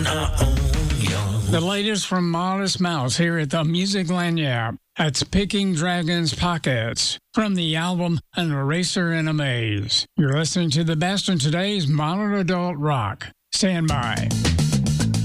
The latest from Modest Mouse here at the Music Lanyard. That's Picking Dragons Pockets from the album An Eraser in a Maze. You're listening to the best in today's modern adult rock. Stand by.